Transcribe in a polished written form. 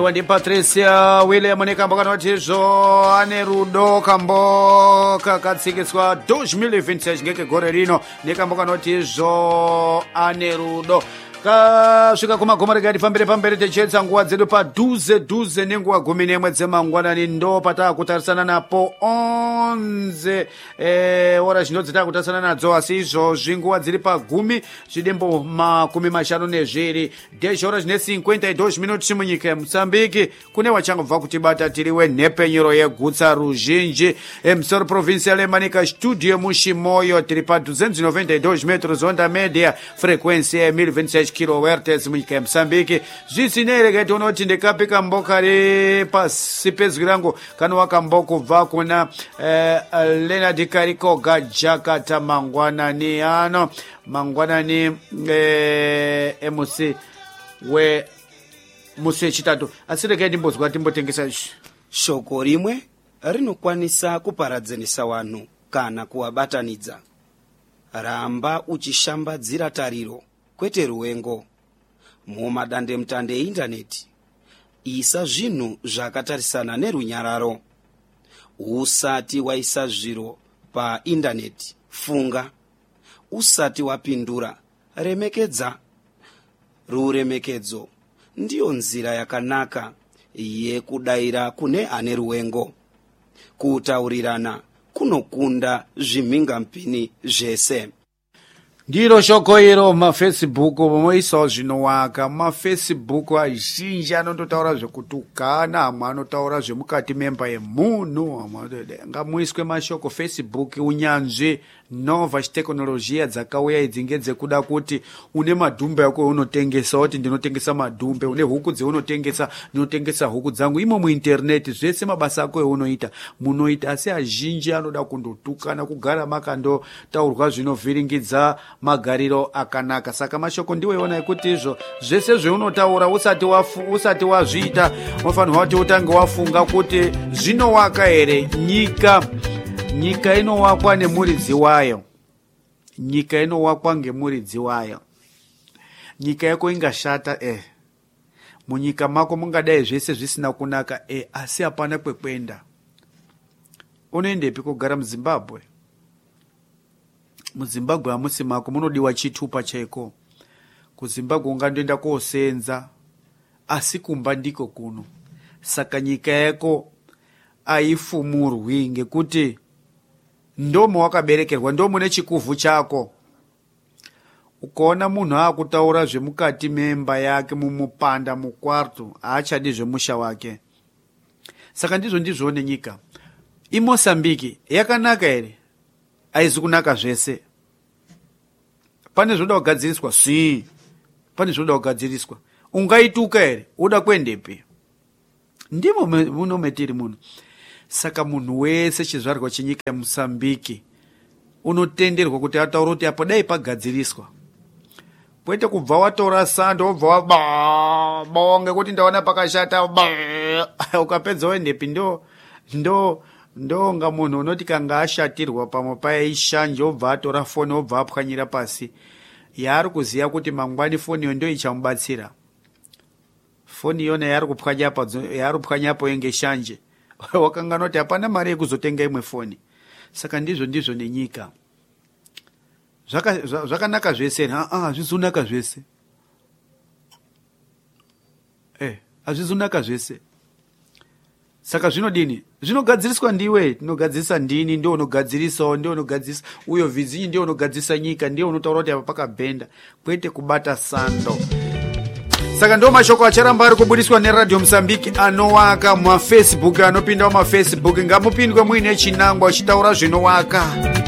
aiwa ndi Patricia William nekambo kanotizvo ane rudo kambo kakatsikitswa 2026 ngeke gore rino nekambo kanotizvo ane rudo kasvika kumagoma rekati pamberi techetsa nguva dzedu pa dhuze nenguva 10 dzemangwanani ndo patakutarisana napo 11 ora zvino dzitakutarisana nadzo asi izvozvi nguva dziri pa 10 zvidembo 52 dezhora zvine 52 minuti munyika yeMozambique kune wachangobva kutibata tiriwe nhepenyero yegutsa ruzhinji emusoro provincial emanika studio mushimoyo tiri pa 292 metros onda media frequency ya 1026 kilohertz munyika yeMozambique zvisineireketi unoti ndikapika mbokari pasi pezwi rangu kanowa mboko kubva kuna Leonard Karikoga Jakarta mangwanani ano mangwanani MC we musi chitatu asireketi mbozwa timbotengesa shoko rimwe rinokwanisa kuparadzanisa vanhu kana kuvabatanidza. Ramba uchishambadzira tariro kwete ruwengo mumadandemutande eindaneti. Isa zvinhu zvakatarisana nerunyararo. Usati waisa zviro paindaneti funga. Usati wapindura remekedza. Ruremekedzo ndiyo nzira yakanaka yekudaira kune ane ruwengo. Kutaurirana kunokunda zvimhingampini zvese. ndiro shoko iro mafacebook moisawo zvinowaka. mafacebook azhinji anondotaura zvekutukana, amwe anotaura zvemukati memba yemunhu, ngamuiswe mashoko. Facebook unyanzvi nova chitekinolojia dzakauya idzi ngedzekuda kuti une madhumbe ako eunotengesa woti ndinotengesa madhumbe, une huku dzeunotengesa ndinotengesa huku dzangu. imo muinternet zvese mabasa ako eunoita munoita, asi azhinji anoda kundotukana, kugara makandotaurwa zvinovhiringidza magariro akanaka. Saka mashoko ndiweona ekuti izvo zvese zveunotaura usati wazviita unofanirwa kuti utange wafunga kuti zvinowaka here. Nyika inowakwa nemuridzi wayo. Nyika inowakwa ngemuridzi wayo. Nyika yako ingashata munyika mako mungadai zvese zvisina kunaka asi hapana kwekwenda. Unoendepi kugara muZimbabwe? muZimbabwe hamusi mako munodiwa chitupa chaiko. kuZimbabwe ungandoenda kosenza asi kumba ndiko kuno. Saka nyika yako haifumurwi ngekuti ndomo wakaberekerwa, ndomo nechikuvu chako. Ukaona munhu akutaura zvemukati memba yake mumupanda mukwarto haachadi zvemusha wake. Saka ndizvo nyika. iMozambique yakanaka here? Haizi kunaka zvese. Pane zvoda kugadziriswa? Si, pane zvoda kugadziriswa. Ungaituka here? Uda kuendepi? Ndimo muno metiri muno. Saka munhu wese chizvarwa chenyika yeMozambique unotenderwa kuti ataure kuti apo dai pagadziriswa. Kwete kubva watora sando wobva wabonge kuti ndaona pakashata ukapedza wendepi. ndo nga munhu unoti kanga ashatirwa pamwe paishanje wobva atora foni wobva apwanyira pasi. yaari kuziya kuti mangwani foniyo ndo ichamubatsira. Foni yona yaari kupwanyapo yenge shanje wakanga noti hapana mari yekuzotenga imwe foni. Saka ndizvo nenyika. Zvakanaka zvese? Hazvizonaka zvese. Hazvizonaka zvese. Saka zvinodini? Zvinogadziriswa ndiwe. Tinogadzirisa ndini, ndio unogadzirisawo, ndio unogadzirisa uyo vizinyi, ndio unogadzirisa nyika, ndio unotaura kuti apa pakabhenda, kwete kubata sando. Saka ndo mashoko acharamba ari kubudiswa neRadio Mozambique anowaka mumafacebook, anopinda mumafacebook. Ngamupindwe muine chinangwa chitaura zvinowaka.